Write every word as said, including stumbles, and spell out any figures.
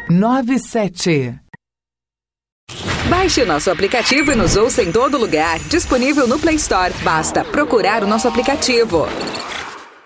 nove sete. Baixe o nosso aplicativo e nos ouça em todo lugar. Disponível no Play Store. Basta procurar o nosso aplicativo.